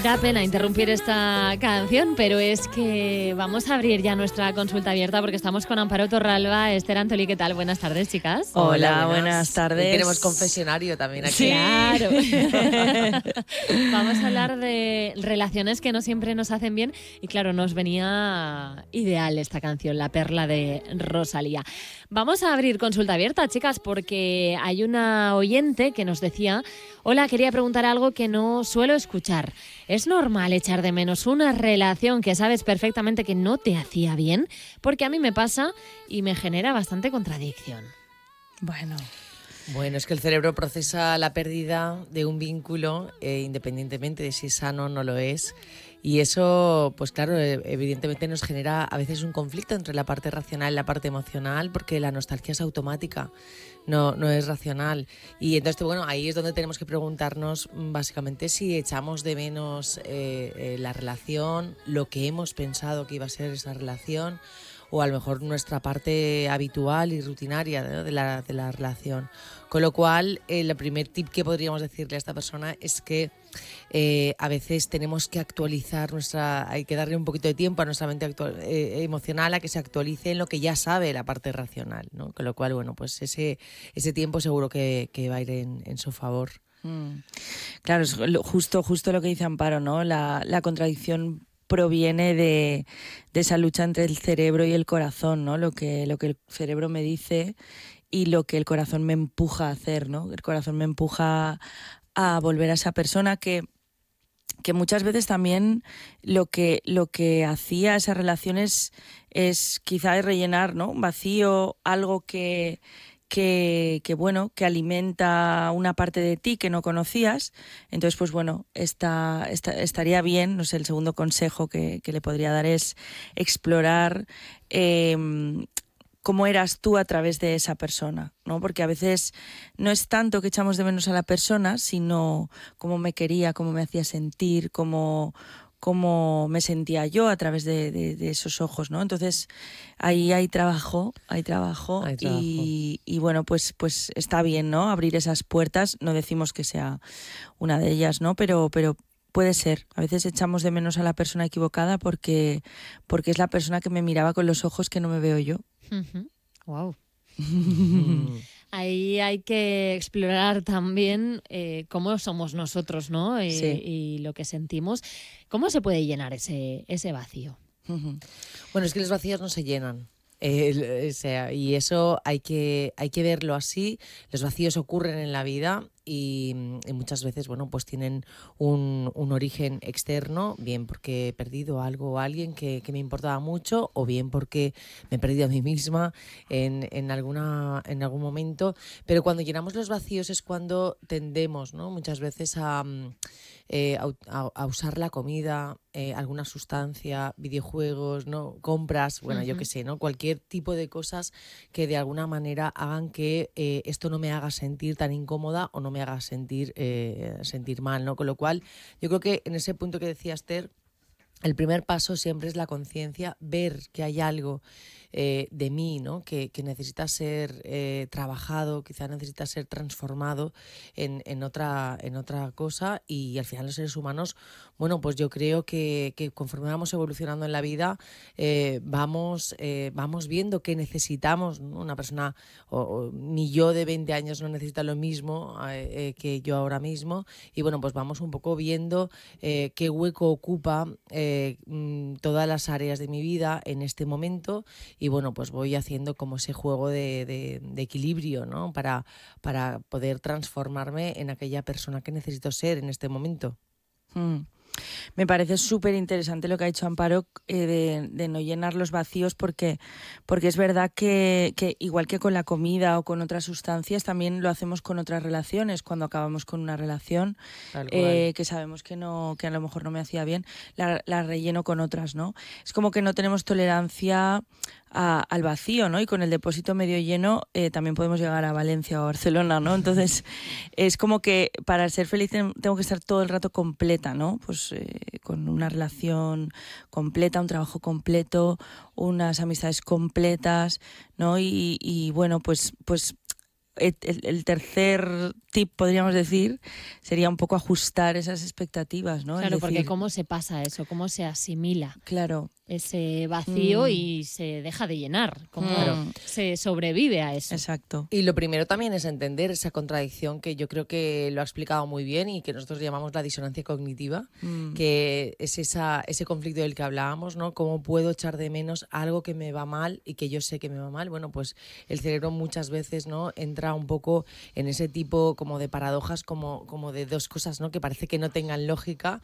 Da pena interrumpir esta canción, pero es que vamos a abrir ya nuestra consulta abierta porque estamos con Amparo Torralba, Esther Antolí. ¿Qué tal? Buenas tardes, chicas. Hola, buenas tardes. Y tenemos confesionario también aquí. Sí. Claro. Vamos a hablar de relaciones que no siempre nos hacen bien y claro, nos venía ideal esta canción, La perla de Rosalía. Vamos a abrir consulta abierta, chicas, porque hay una oyente que nos decía: hola, quería preguntar algo que no suelo escuchar. ¿Es normal echar de menos una relación que sabes perfectamente que no te hacía bien? Porque a mí me pasa y me genera bastante contradicción. Bueno, es que el cerebro procesa la pérdida de un vínculo independientemente de si es sano o no lo es. Y eso, pues claro, evidentemente nos genera a veces un conflicto entre la parte racional y la parte emocional, porque la nostalgia es automática, no es racional. Y entonces, bueno, ahí es donde tenemos que preguntarnos básicamente si echamos de menos la relación, lo que hemos pensado que iba a ser esa relación, o a lo mejor nuestra parte habitual y rutinaria, ¿no?, de la relación. Con lo cual, el primer tip que podríamos decirle a esta persona es que a veces tenemos que actualizar hay que darle un poquito de tiempo a nuestra mente emocional a que se actualice en lo que ya sabe la parte racional, ¿no? Con lo cual, bueno, pues ese tiempo seguro que va a ir en su favor. Claro, es justo lo que dice Amparo, ¿no? La contradicción proviene de esa lucha entre el cerebro y el corazón, ¿no? Lo que el cerebro me dice y lo que el corazón me empuja a hacer, ¿no? El corazón me empuja a volver a esa persona que muchas veces también lo que hacía esas relaciones es quizá rellenar, ¿no?, un vacío, algo que alimenta una parte de ti que no conocías. Entonces, pues bueno, estaría bien, no sé, el segundo consejo que le podría dar es explorar cómo eras tú a través de esa persona, ¿no? Porque a veces no es tanto que echamos de menos a la persona, sino cómo me quería, cómo me hacía sentir, cómo me sentía yo a través de esos ojos, ¿no? Entonces, ahí hay trabajo. Y bueno, pues está bien, ¿no?, abrir esas puertas. No decimos que sea una de ellas, ¿no? Pero puede ser. A veces echamos de menos a la persona equivocada porque es la persona que me miraba con los ojos que no me veo yo. Wow. Ahí hay que explorar también cómo somos nosotros, ¿no? Sí. Y lo que sentimos. ¿Cómo se puede llenar ese vacío? Bueno, es que los vacíos no se llenan. Y eso hay que verlo así. Los vacíos ocurren en la vida y muchas veces, bueno, pues tienen un origen externo, bien porque he perdido algo o alguien que me importaba mucho, o bien porque me he perdido a mí misma en algún momento. Pero cuando llenamos los vacíos es cuando tendemos, ¿no?, muchas veces a usar la comida, alguna sustancia, videojuegos, ¿no?, compras, bueno, yo qué sé, ¿no?, cualquier tipo de cosas que de alguna manera hagan que esto no me haga sentir tan incómoda o no me haga sentir mal, ¿no? Con lo cual, yo creo que en ese punto que decía Esther, el primer paso siempre es la conciencia, ver que hay algo de mí, ¿no?, que necesita ser trabajado, quizá necesita ser transformado en otra cosa. Y al final los seres humanos, bueno, pues yo creo que conforme vamos evolucionando en la vida vamos viendo que necesitamos, ¿no? Una persona, mi yo de 20 años no necesita lo mismo que yo ahora mismo, y bueno, pues vamos un poco viendo qué hueco ocupa todas las áreas de mi vida en este momento. Y bueno, pues voy haciendo como ese juego de equilibrio, ¿no?, para poder transformarme en aquella persona que necesito ser en este momento. Me parece súper interesante lo que ha dicho Amparo, de no llenar los vacíos, porque es verdad que igual que con la comida o con otras sustancias, también lo hacemos con otras relaciones. Cuando acabamos con una relación que sabemos que a lo mejor no me hacía bien, la relleno con otras, ¿no? Es como que no tenemos tolerancia al vacío, ¿no? Y con el depósito medio lleno también podemos llegar a Valencia o Barcelona, ¿no? Entonces es como que para ser feliz tengo que estar todo el rato completa, ¿no? Pues con una relación completa, un trabajo completo, unas amistades completas, ¿no? Y bueno, pues el tercer tip, podríamos decir, sería un poco ajustar esas expectativas, ¿no? Claro, Es porque decir, ¿cómo se pasa eso? ¿Cómo se asimila claro, ese vacío y se deja de llenar? ¿Cómo se sobrevive a eso? exacto. Y lo primero también es entender esa contradicción que yo creo que lo ha explicado muy bien y que nosotros llamamos la disonancia cognitiva, que es ese conflicto del que hablábamos, ¿no? ¿Cómo puedo echar de menos algo que me va mal y que yo sé que me va mal? Bueno, pues el cerebro muchas veces, ¿no?, entra un poco en ese tipo como de paradojas, como de dos cosas, ¿no?, que parece que no tengan lógica,